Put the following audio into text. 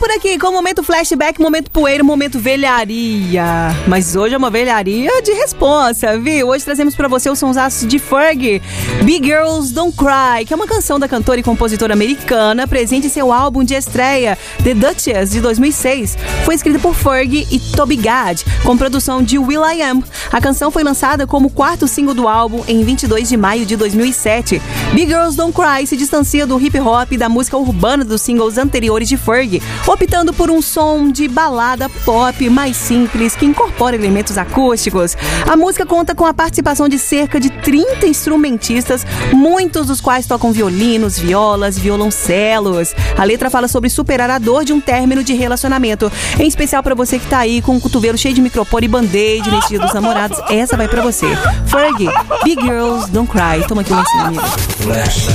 por aqui com o momento flashback, momento poeira, momento velharia. Mas hoje é uma velharia de responsa, viu? Hoje trazemos pra você os sonsaços de Fergie, Big Girls Don't Cry, que é uma canção da cantora e compositora americana, presente em seu álbum de estreia, The Duchess, de 2006. Foi escrita por Fergie e Toby Gad, com produção de will.i.am. A canção foi lançada como o quarto single do álbum em 22 de maio de 2007. Big Girls Don't Cry se distancia do hip hop e da música urbana dos singles anteriores de Fergie, optando por um som de balada pop mais simples que incorpora elementos acústicos. A música conta com a participação de cerca de 30 instrumentistas, muitos dos quais tocam violinos, violas, violoncelos. A letra fala sobre superar a dor de um término de relacionamento. Em especial pra você que tá aí com o cotovelo cheio de micropore e band-aid nesse dia dos namorados, essa vai pra você. Fergie, Big Girls Don't Cry. Toma aqui um lance, amigo.